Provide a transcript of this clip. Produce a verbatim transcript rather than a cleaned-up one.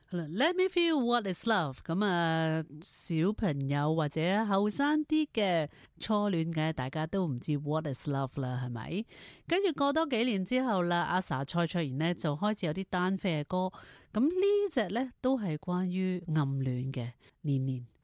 Let me feel what is love。咁啊，小朋友或者後生啲嘅初戀嘅，大家都唔知 what is love 啦，係咪？跟住過多幾年之後啦，阿 sa 蔡卓妍呢就開始有啲單飛嘅歌。咁呢隻呢都係關於暗戀嘅，年年。